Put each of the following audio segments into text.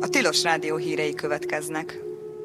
A Tilos Rádió hírei következnek.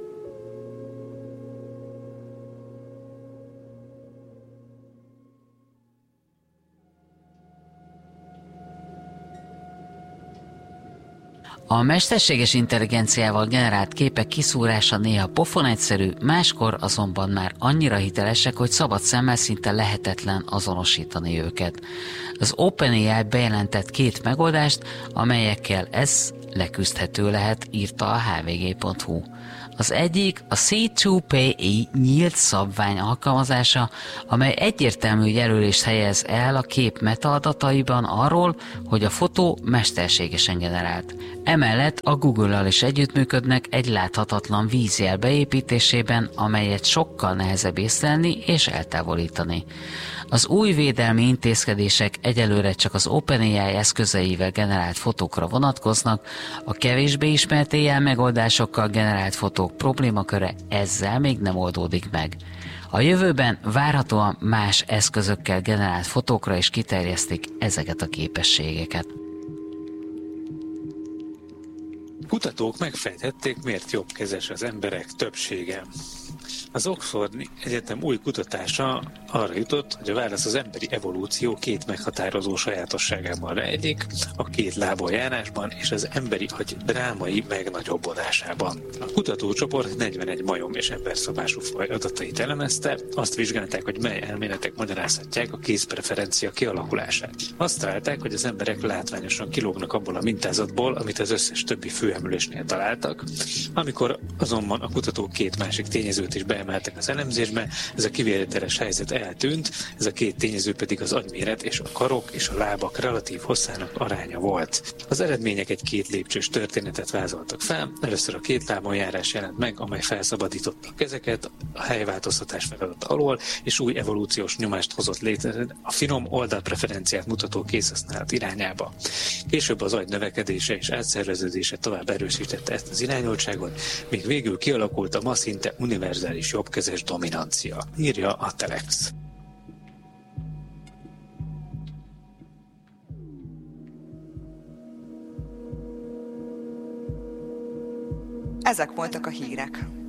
A mesterséges intelligenciával generált képek kiszúrása néha pofon egyszerű, máskor azonban már annyira hitelesek, hogy szabad szemmel szinte lehetetlen azonosítani őket. Az OpenAI bejelentett 2 megoldást, amelyekkel ez leküzdhető lehet, írta a hvg.hu. Az egyik a C2PI nyílt szabvány alkalmazása, amely egyértelmű jelölést helyez el a kép metaadataiban arról, hogy a fotó mesterségesen generált. Emellett a Google-al is együttműködnek egy láthatatlan vízjel beépítésében, amelyet sokkal nehezebb észlelni és eltávolítani. Az új védelmi intézkedések egyelőre csak az OpenAI eszközeivel generált fotókra vonatkoznak, a kevésbé ismert AI megoldásokkal generált fotók problémaköre ezzel még nem oldódik meg. A jövőben várhatóan más eszközökkel generált fotókra is kiterjesztik ezeket a képességeket. Kutatók megfejtették, miért jobbkezes az emberek többsége. Az Oxfordi Egyetem új kutatása arra jutott, hogy a válasz az emberi evolúció 2 meghatározó sajátosságában rejlik, a 2 lábon járásban és az emberi agy drámai megnagyobbodásában. A kutatócsoport 41 majom és emberszabású faj adatait elemezte, azt vizsgálták, hogy mely elméletek magyarázhatják a kézpreferencia kialakulását. Azt találták, hogy az emberek látványosan kilógnak abból a mintázatból, amit az összes többi főemlősnél találtak. Amikor azonban a kutatók 2 másik tényezőt is beemeltek az elemzésbe, ez a kivételes helyzet eltűnt, ez a 2 tényező pedig az agyméret és a karok és a lábak relatív hosszának aránya volt. Az eredmények egy 2 lépcsős történetet vázoltak fel. Először a 2 lábon járás jelent meg, amely felszabadította a kezeket a helyváltoztatás feladata alól, és új evolúciós nyomást hozott létre a finom oldalpreferenciát mutató kézhasználat irányába. Később az agy növekedése és átszerveződése tovább erősítette ezt az irányultságot, míg végül kialakult a ma szinte univerzális jobbkezes dominancia, írja a Telex. Ezek voltak a hírek.